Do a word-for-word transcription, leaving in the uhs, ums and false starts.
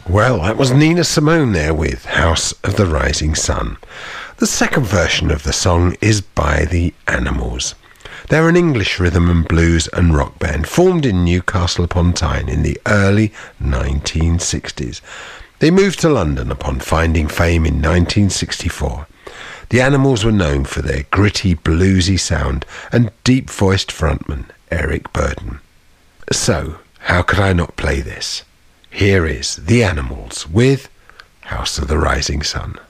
Well, that was Nina Simone there with House of the Rising Sun. The second version of the song is by The Animals. They're an English rhythm and blues and rock band formed in Newcastle upon Tyne in the early nineteen sixties. They moved to London upon finding fame in nineteen sixty-four. The Animals were known for their gritty, bluesy sound and deep-voiced frontman, Eric Burdon. So, how could I not play this? Here is The Animals with House of the Rising Sun.